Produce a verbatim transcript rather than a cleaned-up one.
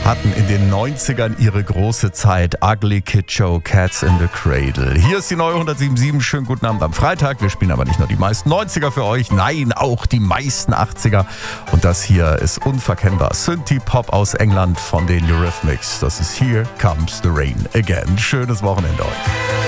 hatten in den neunzigern ihre große Zeit. Ugly Kid Joe, Cats in the Cradle. Hier ist die neue hundertsieben Komma sieben. Schönen guten Abend am Freitag. Wir spielen aber nicht nur die meisten neunziger für euch, nein, auch die meisten achtziger. Und das hier ist unverkennbar. Synthie-Pop aus England von den Eurythmics. Das ist Here Comes the Rain Again. Schönes Wochenende euch.